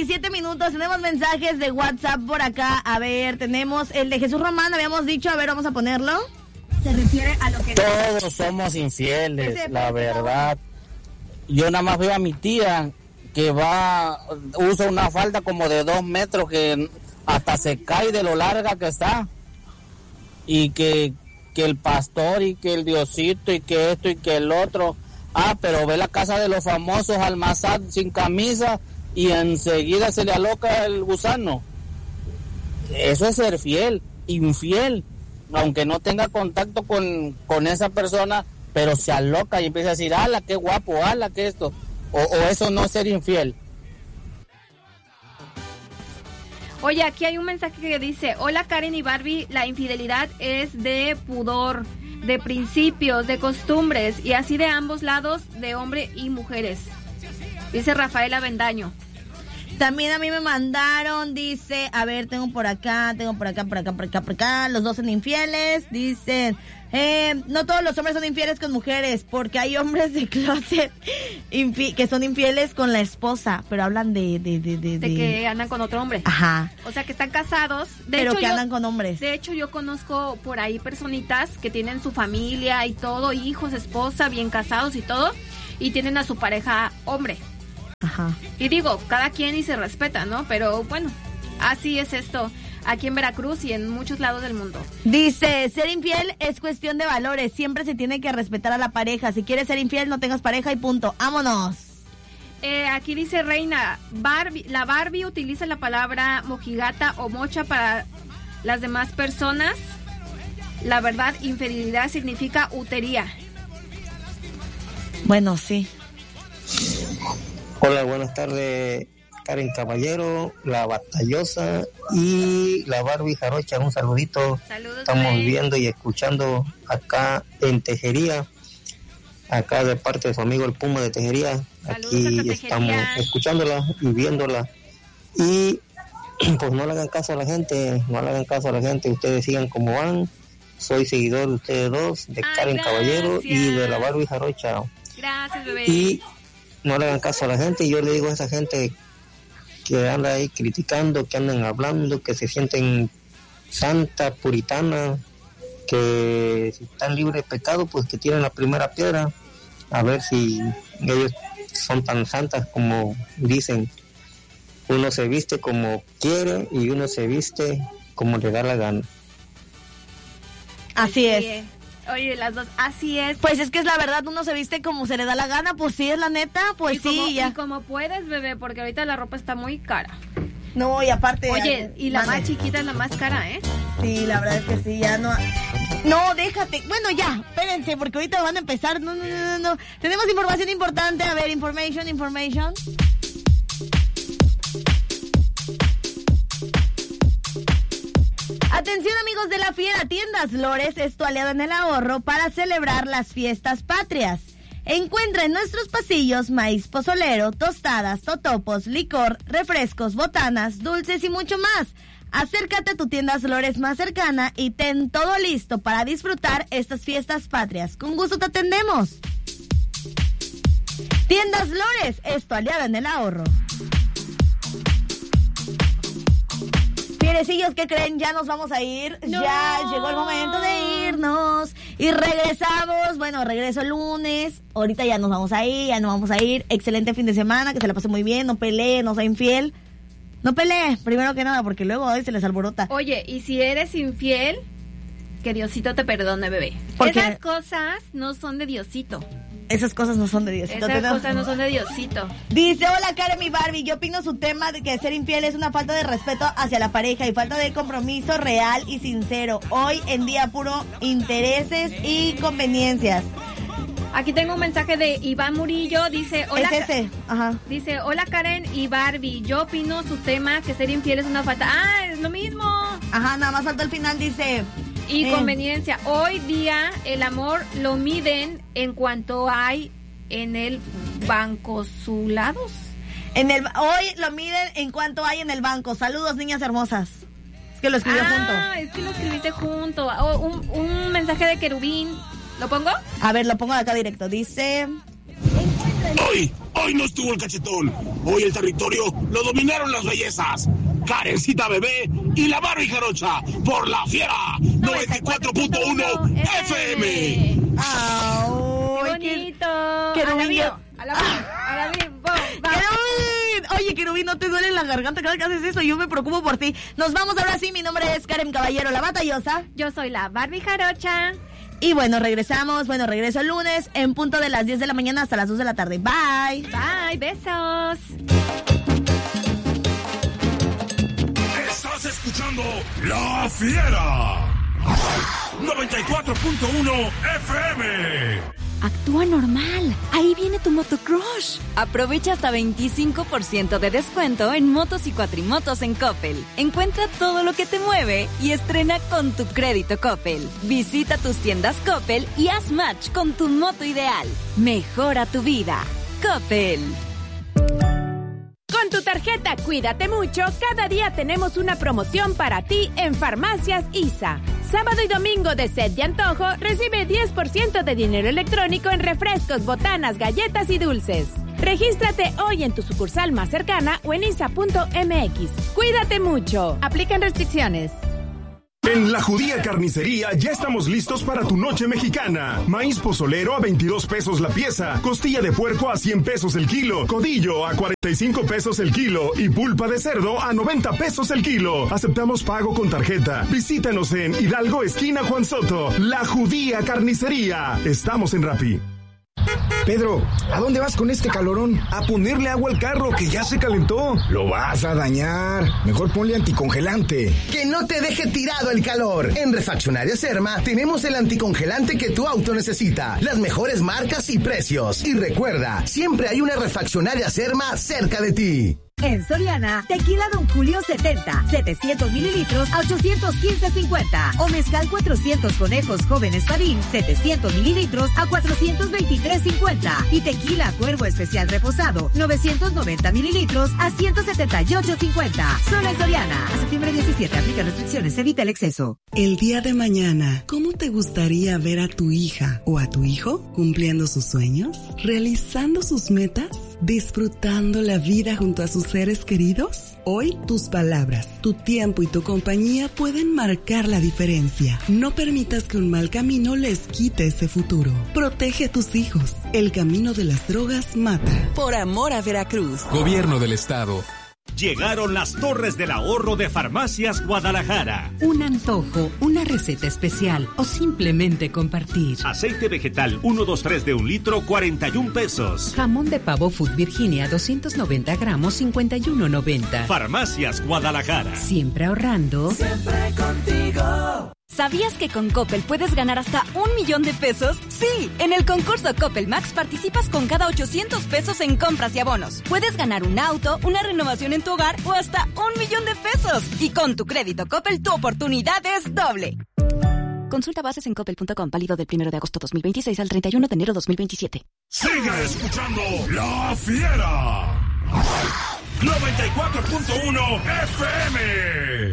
7 minutos, tenemos mensajes de WhatsApp por acá. A ver, tenemos el de Jesús Román, habíamos dicho, a ver, vamos a ponerlo. Se refiere a lo que... Todos somos infieles, la verdad. Yo nada más veo a mi tía que usa una falda como de 2 metros que hasta se cae de lo larga que está. Y que el pastor y que el Diosito y que esto y que el otro. Pero ve la casa de los famosos Almazad sin camisa y enseguida se le aloca el gusano. Eso es ser infiel, aunque no tenga contacto con esa persona, pero se aloca y empieza a decir, ala, qué guapo, ala, qué esto, o eso no es ser infiel. Oye, aquí hay un mensaje que dice, hola Karen y Barbie, la infidelidad es de pudor, de principios, de costumbres, y así de ambos lados, de hombre y mujeres. Dice Rafael Avendaño. También a mí me mandaron, dice, a ver, tengo por acá, los dos son infieles, dicen, no todos los hombres son infieles con mujeres, porque hay hombres de closet que son infieles con la esposa, pero hablan de que andan con otro hombre. Ajá. O sea, que están casados. Pero que andan con hombres. De hecho, yo conozco por ahí personitas que tienen su familia y todo, hijos, esposa, bien casados y todo, y tienen a su pareja hombre. Ajá. Y digo, cada quien y se respeta, ¿no? Pero bueno, así es esto aquí en Veracruz y en muchos lados del mundo. Dice, ser infiel es cuestión de valores, siempre se tiene que respetar a la pareja. Si quieres ser infiel, no tengas pareja y punto. ¡Vámonos! Aquí dice Reina, la Barbie utiliza la palabra mojigata o mocha para las demás personas. La verdad, infidelidad significa utería. Bueno, sí. Hola, buenas tardes, Karen Caballero, la Batallosa y la Barbie Jarocha. Un saludito. Saludos. Estamos viendo y escuchando acá en Tejería, acá de parte de su amigo el Puma de Tejería. Saludos. Aquí estamos escuchándola y viéndola. Y pues no le hagan caso a la gente, ustedes sigan como van. Soy seguidor de ustedes dos, de Karen Caballero y de la Barbie Jarocha. Gracias, bebé. Y no le hagan caso a la gente. Yo le digo a esa gente que anda ahí criticando, que andan hablando, que se sienten santa, puritana, que si están libres de pecado, pues que tiren la primera piedra, a ver si ellos son tan santas como dicen. Uno se viste como quiere y uno se viste como le da la gana. Así es. Oye, las dos, así es. Pues es que es la verdad, uno se viste como se le da la gana, pues sí, es la neta, pues sí, ya. Y como puedes, bebé, porque ahorita la ropa está muy cara. No, y aparte... Oye, y la más chiquita es la más cara, ¿eh? Sí, la verdad es que sí, ya no... No, déjate, bueno, ya, espérense, porque ahorita van a empezar, no. Tenemos información importante, a ver, information. Atención amigos de la Fiera, Tiendas Lores es tu aliado en el ahorro para celebrar las fiestas patrias. Encuentra en nuestros pasillos maíz pozolero, tostadas, totopos, licor, refrescos, botanas, dulces y mucho más. Acércate a tu Tiendas Lores más cercana y ten todo listo para disfrutar estas fiestas patrias. Con gusto te atendemos. Tiendas Lores es tu aliado en el ahorro. Fierecillos, ¿qué creen? Ya nos vamos a ir. No. Ya llegó el momento de irnos. Y regresamos. Bueno, regreso el lunes. Ahorita ya nos vamos a ir. Excelente fin de semana. Que se la pase muy bien. No pelee, no sea infiel. No pelee, primero que nada, porque luego hoy se les alborota. Oye, y si eres infiel, que Diosito te perdone, bebé. Porque esas cosas no son de Diosito. Esas cosas no son de Diosito. Dice, hola Karen y Barbie, yo opino su tema de que ser infiel es una falta de respeto hacia la pareja y falta de compromiso real y sincero. Hoy en día puro intereses y conveniencias. Aquí tengo un mensaje de Iván Murillo, dice, hola, es ese. Ajá. Dice, hola Karen y Barbie, yo opino su tema que ser infiel es una falta. Es lo mismo. Ajá, nada más falta el final, dice... Y conveniencia. Hoy día el amor lo miden en cuanto hay en el banco sulados. Hoy lo miden en cuanto hay en el banco. Saludos, niñas hermosas. Es que lo escribió junto. Es que lo escribiste junto. Un mensaje de Querubín. ¿Lo pongo? A ver, lo pongo de acá directo. Dice... Hoy no estuvo el cachetón. Hoy el territorio lo dominaron las bellezas. Karencita Bebé y la Barbie Jarocha por La Fiera 94.1 FM. ¡Qué bonito! Querubín. Oye, Querubín, ¿no te duele la garganta cada que haces eso? Yo me preocupo por ti. Nos vamos ahora sí. Mi nombre es Karen Caballero, la batallosa. Yo soy la Barbie Jarocha. Y bueno, regreso el lunes en punto de las 10 de la mañana hasta las 2 de la tarde. Bye. Bye, besos. Estás escuchando La Fiera 94.1 FM. Actúa normal. Ahí viene tu motocrush. Aprovecha hasta 25% de descuento en motos y cuatrimotos en Coppel. Encuentra todo lo que te mueve y estrena con tu crédito Coppel. Visita tus tiendas Coppel y haz match con tu moto ideal. Mejora tu vida. Coppel. Con tu tarjeta Cuídate Mucho, cada día tenemos una promoción para ti en Farmacias ISA. Sábado y domingo de sed y antojo, recibe 10% de dinero electrónico en refrescos, botanas, galletas y dulces. Regístrate hoy en tu sucursal más cercana o en isa.mx. Cuídate mucho. Aplican restricciones. En La Judía Carnicería ya estamos listos para tu noche mexicana. Maíz pozolero a 22 pesos la pieza, costilla de puerco a 100 pesos el kilo, codillo a 45 pesos el kilo y pulpa de cerdo a 90 pesos el kilo. Aceptamos pago con tarjeta. Visítanos en Hidalgo, esquina Juan Soto. La Judía Carnicería. Estamos en Rappi. Pedro, ¿a dónde vas con este calorón? A ponerle agua al carro que ya se calentó. Lo vas a dañar. Mejor ponle anticongelante. Que no te deje tirado el calor. En Refaccionaria Serma tenemos el anticongelante que tu auto necesita. Las mejores marcas y precios. Y recuerda, siempre hay una Refaccionaria Serma cerca de ti. En Soriana, tequila Don Julio 70, 700 mililitros a 815.50. O mezcal 400 conejos jóvenes Padín, 700 mililitros a 423.50. Y tequila Cuervo Especial Reposado, 990 mililitros a 178.50. Solo en Soriana. A septiembre 17, aplica restricciones, evita el exceso. El día de mañana, ¿cómo te gustaría ver a tu hija o a tu hijo cumpliendo sus sueños? ¿Realizando sus metas? ¿Disfrutando la vida junto a sus seres queridos? Hoy, tus palabras, tu tiempo y tu compañía pueden marcar la diferencia. No permitas que un mal camino les quite ese futuro. Protege a tus hijos. El camino de las drogas mata. Por amor a Veracruz. Gobierno del Estado. Llegaron las Torres del Ahorro de Farmacias Guadalajara. Un antojo, una receta especial o simplemente compartir. Aceite vegetal 123 de 1 litro, 41 pesos. Jamón de pavo Food Virginia 290 gramos, 51.90. Farmacias Guadalajara. Siempre ahorrando. Siempre contigo. ¿Sabías que con Coppel puedes ganar hasta 1 millón de pesos? Sí, en el concurso Coppel Max participas con cada 800 pesos en compras y abonos. Puedes ganar un auto, una renovación en tu hogar o hasta 1 millón de pesos. Y con tu crédito Coppel, tu oportunidad es doble. Consulta bases en coppel.com, válido del 1 de agosto 2026 al 31 de enero 2027. Sigue escuchando La Fiera 94.1 FM.